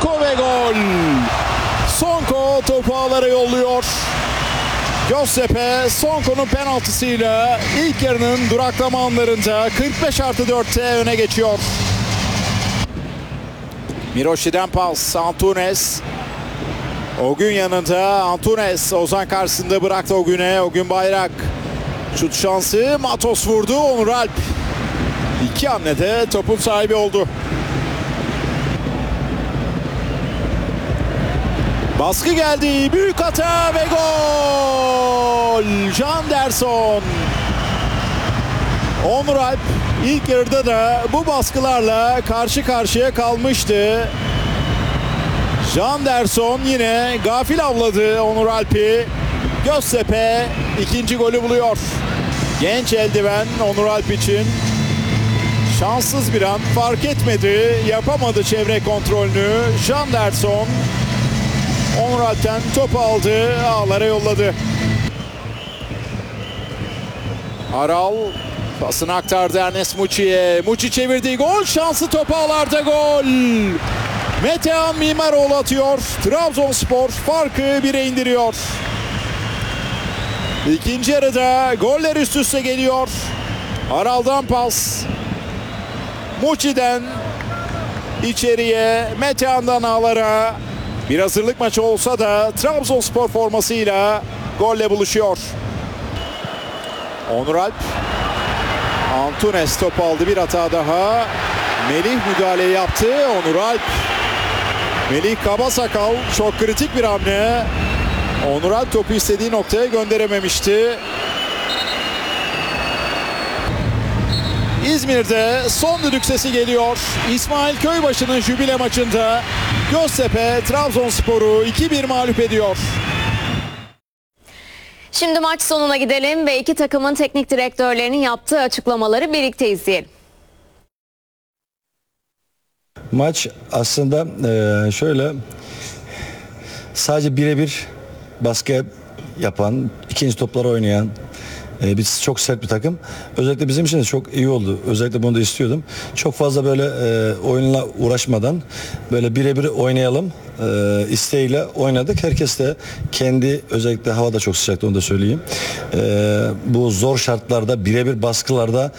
Sonko ve gol. Sonko topu ağlara yolluyor. Göztepe Sonko'nun penaltısıyla ilk yarının duraklama anlarında 45+4'te öne geçiyor. Miroşi'den pas, Antunes. Ogün yanında, Antunes Ozan karşısında bıraktı Ogün'e. Ogün Bayrak. Şut şansı, Matos vurdu, Onur Alp. İki hamlede topun sahibi oldu. Baskı geldi, büyük hata ve gol! Janderson. Onur Alp ilk yarıda da bu baskılarla karşı karşıya kalmıştı. Janderson yine gafil avladı Onur Alp'i. Göztepe ikinci golü buluyor. Genç eldiven Onur Alp için. Şanssız bir an, fark etmedi, yapamadı çevre kontrolünü. Janderson Onur Alp'ten topu aldı, ağlara yolladı. Aral pasını aktardı Ernest Muçi'ye. Muçi çevirdi, gol şansı, top ağlarda, gol. Metehan Mimaroğlu atıyor. Trabzonspor farkı 1'e indiriyor. İkinci yarıda goller üst üste geliyor. Aral'dan pas. Muçi'den içeriye, Metehan'dan ağlara. Bir hazırlık maçı olsa da Trabzonspor formasıyla golle buluşuyor. Onur Alp. Antunes topu aldı, bir hata daha. Melih müdahaleyi yaptı. Onur Alp. Melih Kabasakal, çok kritik bir hamle. Onur Alp topu istediği noktaya gönderememişti. İzmir'de son düdük sesi geliyor. İsmail Köybaşı'nın jübile maçında Göztepe Trabzonspor'u 2-1 mağlup ediyor. Şimdi maç sonuna gidelim ve iki takımın teknik direktörlerinin yaptığı açıklamaları birlikte izleyelim. Maç aslında şöyle, sadece birebir baskı yapan, ikinci topları oynayan, biz çok sert bir takım. Özellikle bizim için de çok iyi oldu. Özellikle bunu da istiyordum. Çok fazla böyle oyunla uğraşmadan böyle birebir oynayalım isteğiyle oynadık. Herkes de kendi, özellikle hava da çok sıcaktı, onu da söyleyeyim. Bu zor şartlarda, birebir baskılarda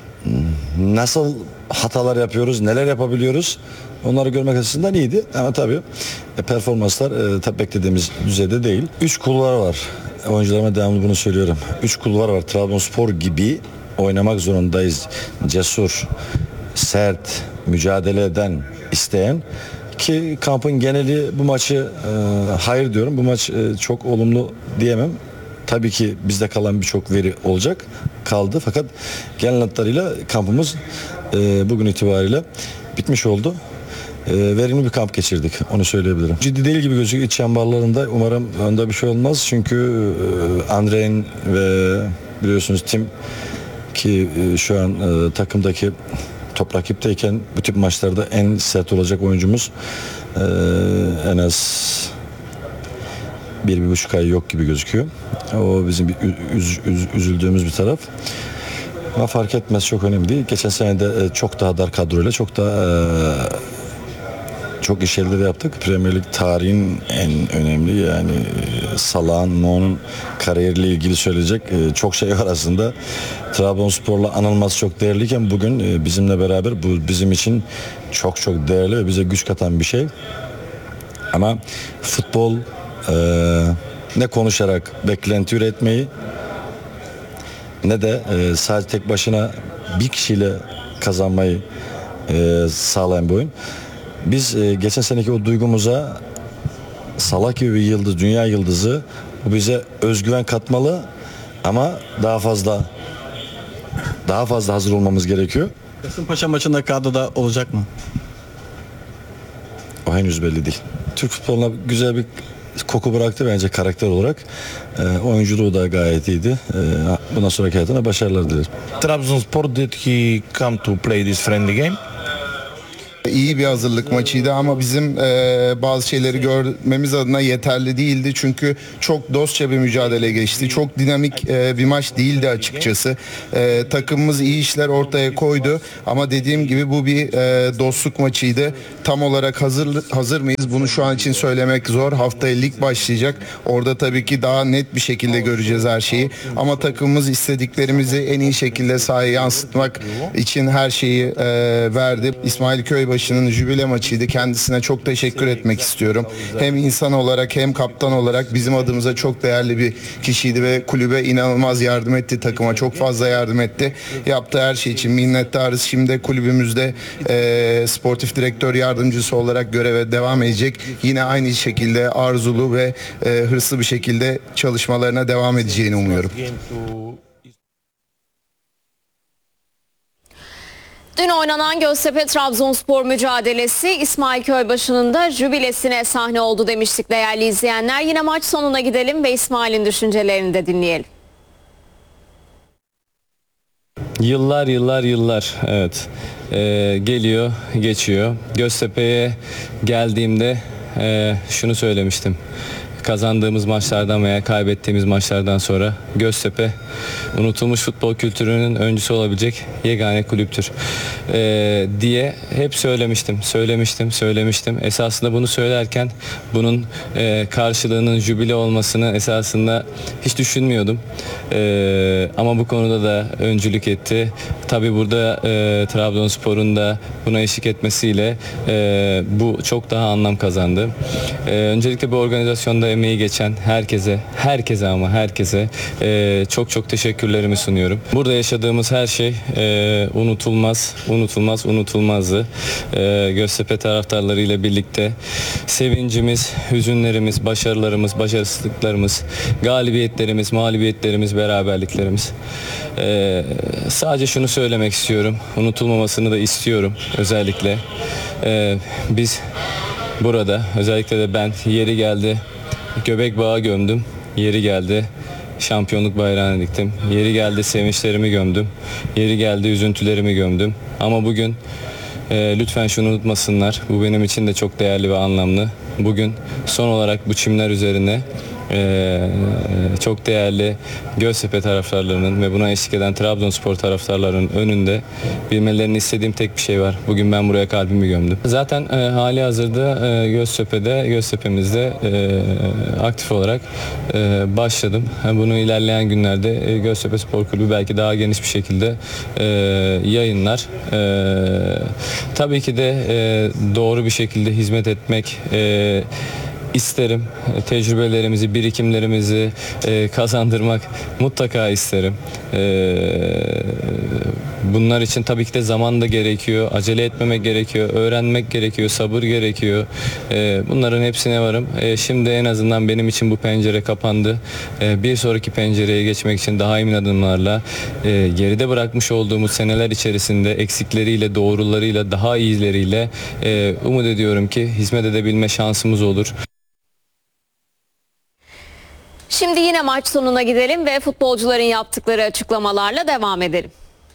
nasıl hatalar yapıyoruz, neler yapabiliyoruz, onları görmek açısından iyiydi. Ama tabii performanslar tabii beklediğimiz düzeyde değil. 3 kulvar var. Oyuncularıma devamlı bunu söylüyorum. 3 kulvar var. Trabzonspor gibi oynamak zorundayız. Cesur, sert, mücadele eden, isteyen. Ki kampın geneli bu maçı hayır diyorum. Bu maç çok olumlu diyemem. Tabii ki bizde kalan birçok veri olacak. Kaldı. Fakat genel hatlarıyla kampımız bugün itibariyle bitmiş oldu. Verimli bir kamp geçirdik, onu söyleyebilirim. Ciddi değil gibi gözüküyor iç çemberlerinde. Umarım onda bir şey olmaz. Çünkü Andre'nin ve biliyorsunuz Tim ki şu an takımdaki top rakipteyken bu tip maçlarda en sert olacak oyuncumuz. En az 1,5 ay yok gibi gözüküyor. O bizim üzüldüğümüz bir taraf. Ama fark etmez, çok önemli değil. Geçen sene de çok daha dar kadroyla çok daha çok iş elde de yaptık. Premier Lig tarihin en önemli, yani Salah'ın, Mo'nun kariyeriyle ilgili söyleyecek çok şey var aslında. Trabzonspor'la anılması çok değerliyken bugün bizimle beraber bu bizim için çok çok değerli ve bize güç katan bir şey. Ama futbol ne konuşarak beklenti üretmeyi ne de sadece tek başına bir kişiyle kazanmayı sağlayan bir oyun. Biz geçen seneki o duygumuza, Salah gibi bir yıldız, dünya yıldızı, bu bize özgüven katmalı ama daha fazla hazır olmamız gerekiyor. Kasımpaşa maçında kadroda olacak mı? O henüz belli değil. Türk futboluna güzel bir koku bıraktı bence karakter olarak. Oyunculuğu da gayet iyiydi. Bundan sonraki hayatına başarılar dilerim. Trabzonspor, did he come to play this friendly game? İyi iyi bir hazırlık maçıydı ama bizim bazı şeyleri görmemiz adına yeterli değildi. Çünkü çok dostça bir mücadele geçti. Çok dinamik bir maç değildi açıkçası. Takımımız iyi işler ortaya koydu ama dediğim gibi bu bir dostluk maçıydı. Tam olarak hazır mıyız? Bunu şu an için söylemek zor. Haftaya lig başlayacak. Orada tabii ki daha net bir şekilde göreceğiz her şeyi. Ama takımımız istediklerimizi en iyi şekilde sahaya yansıtmak için her şeyi verdi. İsmail Köybaşı'nın jübile maçıydı. Kendisine çok teşekkür etmek istiyorum. Hem insan olarak hem kaptan olarak bizim adımıza çok değerli bir kişiydi ve kulübe inanılmaz yardım etti. Takıma çok fazla yardım etti. Yaptığı her şey için minnettarız. Şimdi de kulübümüzde sportif direktör yardımcısı olarak göreve devam edecek. Yine aynı şekilde arzulu ve hırslı bir şekilde çalışmalarına devam edeceğini umuyorum. Dün oynanan Göztepe-Trabzonspor mücadelesi İsmail Köybaşı'nın da jübilesine sahne oldu demiştik değerli izleyenler. Yine maç sonuna gidelim ve İsmail'in düşüncelerini de dinleyelim. Yıllar evet. Geliyor geçiyor. Göztepe'ye geldiğimde şunu söylemiştim. Kazandığımız maçlardan veya kaybettiğimiz maçlardan sonra Göztepe unutulmuş futbol kültürünün öncüsü olabilecek yegane kulüptür diye hep söylemiştim. Esasında bunu söylerken bunun karşılığının jübile olmasını esasında hiç düşünmüyordum. Ama bu konuda da öncülük etti. Tabii burada Trabzonspor'un da buna eşlik etmesiyle bu çok daha anlam kazandı. Öncelikle bu organizasyonda emeği geçen herkese çok teşekkürlerimi sunuyorum. Burada yaşadığımız her şey unutulmazdı. Göztepe taraftarları ile birlikte sevincimiz, hüzünlerimiz, başarılarımız, başarısızlıklarımız, galibiyetlerimiz, mağlubiyetlerimiz, beraberliklerimiz. Sadece şunu söylemek istiyorum. Unutulmamasını da istiyorum özellikle. Biz burada özellikle de ben yeri geldi göbek bağı gömdüm. Yeri geldi şampiyonluk bayrağını diktim. Yeri geldi sevinçlerimi gömdüm. Yeri geldi üzüntülerimi gömdüm. Ama bugün lütfen şunu unutmasınlar. Bu benim için de çok değerli ve anlamlı. Bugün son olarak bu çimler üzerine çok değerli Göztepe taraftarlarının ve buna eşlik eden Trabzonspor taraftarlarının önünde bilmelerini istediğim tek bir şey var. Bugün ben buraya kalbimi gömdüm. Zaten hali hazırda Göztepe'mizde aktif olarak başladım. Bunu ilerleyen günlerde Göztepe Spor Kulübü belki daha geniş bir şekilde yayınlar. Tabii ki de doğru bir şekilde hizmet etmek isterim. Tecrübelerimizi, birikimlerimizi kazandırmak mutlaka isterim. Bunlar için tabii ki de zaman da gerekiyor. Acele etmemek gerekiyor. Öğrenmek gerekiyor. Sabır gerekiyor. Bunların hepsine varım. Şimdi en azından benim için bu pencere kapandı. Bir sonraki pencereye geçmek için daha emin adımlarla geride bırakmış olduğumuz seneler içerisinde eksikleriyle, doğrularıyla, daha iyileriyle umut ediyorum ki hizmet edebilme şansımız olur. Şimdi yine maç sonuna gidelim ve futbolcuların yaptıkları açıklamalarla devam edelim.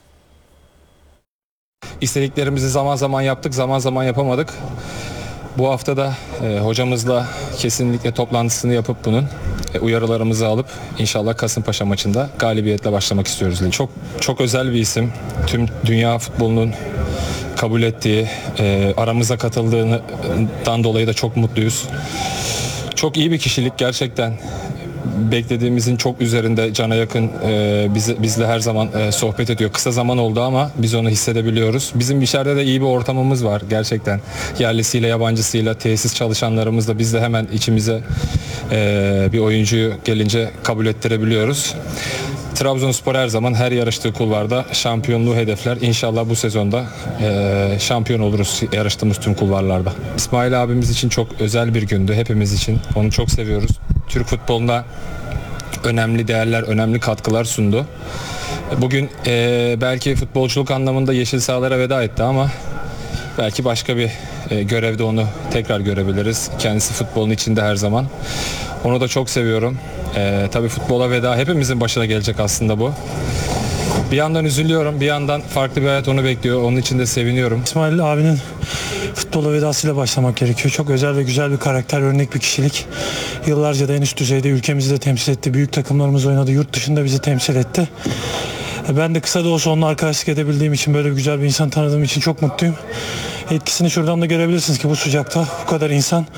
İstediklerimizi zaman zaman yaptık, zaman zaman yapamadık. Bu hafta da hocamızla kesinlikle toplantısını yapıp bunun uyarılarımızı alıp inşallah Kasımpaşa maçında galibiyetle başlamak istiyoruz. Çok özel bir isim. Tüm dünya futbolunun kabul ettiği, aramıza katıldığından dolayı da çok mutluyuz. Çok iyi bir kişilik gerçekten. Beklediğimizin çok üzerinde, cana yakın, bizle her zaman sohbet ediyor. Kısa zaman oldu ama biz onu hissedebiliyoruz. Bizim içeride de iyi bir ortamımız var gerçekten. Yerlisiyle, yabancısıyla, tesis çalışanlarımızla biz de hemen içimize bir oyuncuyu gelince kabul ettirebiliyoruz. Trabzonspor her zaman her yarıştığı kulvarda şampiyonluğu hedefler. İnşallah bu sezonda şampiyon oluruz yarıştığımız tüm kulvarlarda. İsmail abimiz için çok özel bir gündü hepimiz için. Onu çok seviyoruz. Türk futboluna önemli değerler, önemli katkılar sundu. Bugün belki futbolculuk anlamında yeşil sahalara veda etti ama belki başka bir görevde onu tekrar görebiliriz. Kendisi futbolun içinde her zaman. Onu da çok seviyorum. Tabii futbola veda hepimizin başına gelecek aslında bu. Bir yandan üzülüyorum, bir yandan farklı bir hayat onu bekliyor. Onun için de seviniyorum. İsmail abinin futbola vedasıyla başlamak gerekiyor. Çok özel ve güzel bir karakter, örnek bir kişilik. Yıllarca da en üst düzeyde ülkemizi de temsil etti. Büyük takımlarımız oynadı. Yurt dışında bizi temsil etti. Ben de kısa da olsa onunla arkadaşlık edebildiğim için, böyle güzel bir insan tanıdığım için çok mutluyum. Etkisini şuradan da görebilirsiniz ki bu sıcakta bu kadar insan